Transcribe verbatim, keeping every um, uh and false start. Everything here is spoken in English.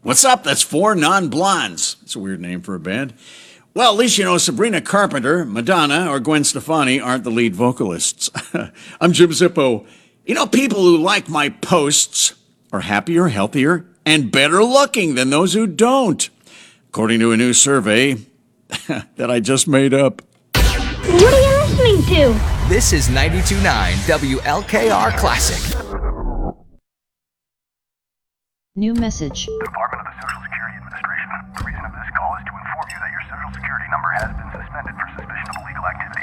What's up? That's Four Non-Blondes. It's a weird name for a band. Well, at least you know Sabrina Carpenter, Madonna, or Gwen Stefani aren't the lead vocalists. I'm Jim Zippo. You know, people who like my posts are happier, healthier, and better looking than those who don't, according to a new survey that I just made up. What are you listening to? This is ninety-two point nine W L K R Classic. New message. Department of the Social Security Administration. The reason of this call is to inform you that your Social Security number has been suspended for suspicion of illegal activity.